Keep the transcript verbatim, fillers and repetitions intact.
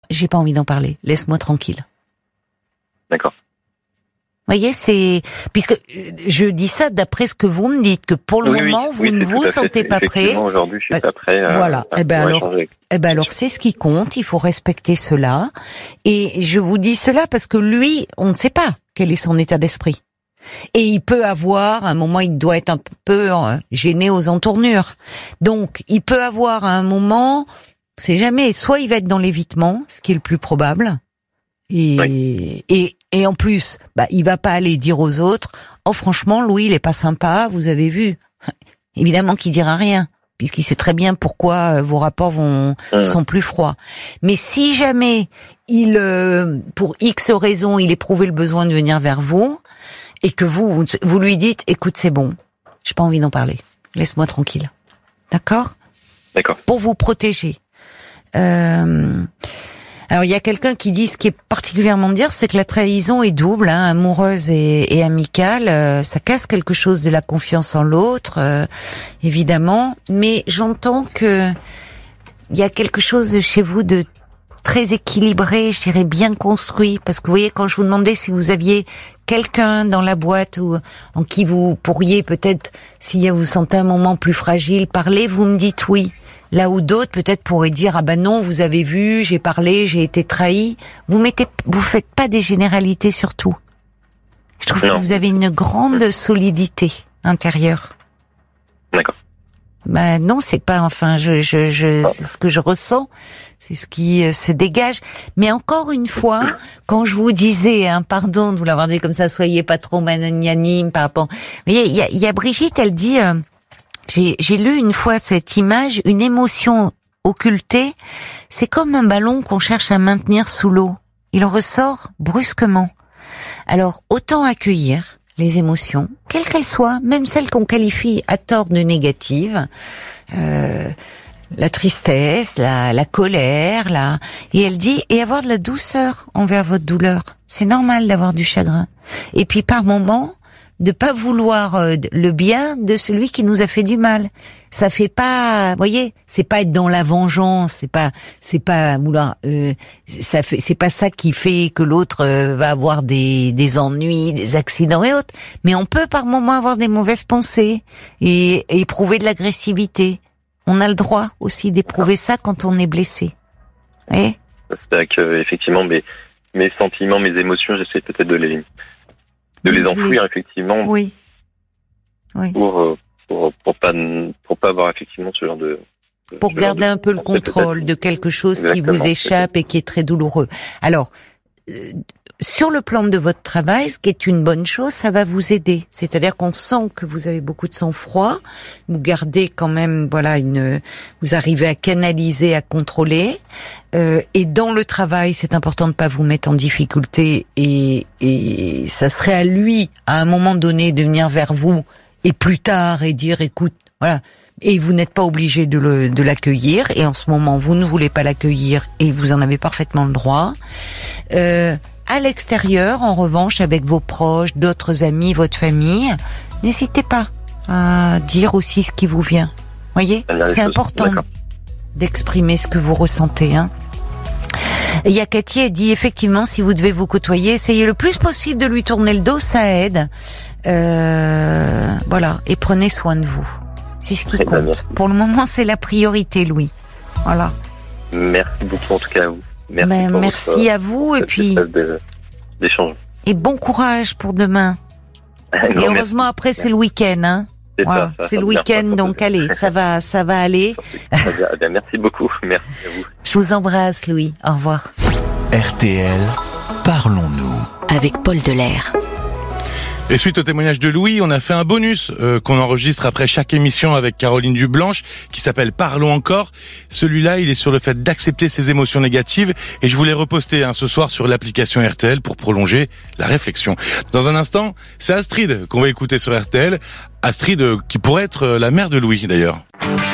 j'ai pas envie d'en parler. Laisse-moi tranquille. D'accord. Vous voyez, c'est puisque je dis ça d'après ce que vous me dites, que pour le oui, moment oui, vous oui, ne vous sentez pas prêt. Aujourd'hui, je suis bah, pas prêt. À, voilà. À, eh ben alors, échanger. eh ben alors, c'est ce qui compte. Il faut respecter cela. Et je vous dis cela parce que lui, on ne sait pas quel est son état d'esprit. Et il peut avoir, à un moment, il doit être un peu gêné aux entournures. Donc, il peut avoir à un moment, on sait jamais, soit il va être dans l'évitement, ce qui est le plus probable. Et, oui. et, et en plus, bah, il va pas aller dire aux autres, oh, franchement, Louis, il est pas sympa, vous avez vu. Évidemment qu'il dira rien, puisqu'il sait très bien pourquoi vos rapports vont, mmh. sont plus froids. Mais si jamais il, euh, pour X raisons, il éprouvait le besoin de venir vers vous, et que vous, vous, vous lui dites, écoute, c'est bon, j'ai pas envie d'en parler, laisse-moi tranquille. D'accord ? D'accord. Pour vous protéger. Euh, alors, il y a quelqu'un qui dit, ce qui est particulièrement dire, c'est que la trahison est double, hein, amoureuse et, et amicale. Euh, ça casse quelque chose de la confiance en l'autre, euh, évidemment. Mais j'entends que il y a quelque chose chez vous de très équilibré, je dirais bien construit. Parce que vous voyez, quand je vous demandais si vous aviez quelqu'un dans la boîte ou en qui vous pourriez peut-être, si vous sentez un moment plus fragile, parler, vous me dites oui. Là où d'autres peut-être pourraient dire ah ben non, vous avez vu, j'ai parlé, j'ai été trahi. Vous mettez, vous faites pas des généralités sur tout. Je trouve non. que vous avez une grande solidité intérieure. D'accord. Ben non, c'est pas. Enfin, je, je, je, c'est ce que je ressens, c'est ce qui euh, se dégage. Mais encore une fois, quand je vous disais, hein, pardon de vous l'avoir dit comme ça, soyez pas trop magnanime par rapport. Vous voyez, il y a, il y a Brigitte, elle dit. Euh, J'ai, j'ai lu une fois cette image, une émotion occultée, c'est comme un ballon qu'on cherche à maintenir sous l'eau. Il ressort brusquement. Alors, autant accueillir les émotions, quelles qu'elles soient, même celles qu'on qualifie à tort de négatives, euh, la tristesse, la, la colère, la... et elle dit, et avoir de la douceur envers votre douleur. C'est normal d'avoir du chagrin. Et puis, par moments, de pas vouloir euh, le bien de celui qui nous a fait du mal. Ça fait pas, vous voyez, c'est pas être dans la vengeance, c'est pas, c'est pas vouloir, euh, ça fait, c'est pas ça qui fait que l'autre euh, va avoir des, des ennuis, des accidents et autres. Mais on peut par moments avoir des mauvaises pensées et, et éprouver de l'agressivité. On a le droit aussi d'éprouver ça quand on est blessé. Vous voyez ? C'est-à-dire que effectivement, mes mes sentiments, mes émotions, j'essaie peut-être de les de les enfouir effectivement. Oui. Oui. Pour pour pour pas pour pas avoir effectivement ce genre de pour garder un peu le contrôle de quelque chose qui vous échappe et qui est très douloureux. Alors euh, sur le plan de votre travail, ce qui est une bonne chose, ça va vous aider. C'est-à-dire qu'on sent que vous avez beaucoup de sang-froid, vous gardez quand même, voilà, une, vous arrivez à canaliser, à contrôler. Euh, et dans le travail, c'est important de pas vous mettre en difficulté. Et, et ça serait à lui, à un moment donné, de venir vers vous et plus tard et dire, écoute, voilà. Et vous n'êtes pas obligé de, le, de l'accueillir. Et en ce moment, vous ne voulez pas l'accueillir et vous en avez parfaitement le droit. Euh, À l'extérieur, en revanche, avec vos proches, d'autres amis, votre famille, n'hésitez pas à dire aussi ce qui vous vient. Voyez, c'est important D'accord. d'exprimer ce que vous ressentez. Hein. Il y a Cathy, elle dit effectivement, si vous devez vous côtoyer, essayez le plus possible de lui tourner le dos, ça aide. Euh, voilà, et prenez soin de vous. C'est ce qui Très compte. Bien. Pour le moment, c'est la priorité, Louis. Voilà. Merci beaucoup en tout cas à vous. Merci, ben, merci votre, à vous et puis d'échange. Et bon courage pour demain. Et heureusement merci. Après c'est le week-end, hein. C'est, voilà, ça, ça, c'est ça le week-end donc allez, ça va, ça va aller. Bien, merci beaucoup, merci à vous. Je vous embrasse, Louis. Au revoir. R T L, parlons-nous avec Paul Delair. Et suite au témoignage de Louis, on a fait un bonus euh, qu'on enregistre après chaque émission avec Caroline Dublanche, qui s'appelle Parlons encore. Celui-là, il est sur le fait d'accepter ses émotions négatives, et je voulais reposter hein, ce soir sur l'application R T L pour prolonger la réflexion. Dans un instant, c'est Astrid qu'on va écouter sur R T L. Astrid euh, qui pourrait être euh, la mère de Louis d'ailleurs.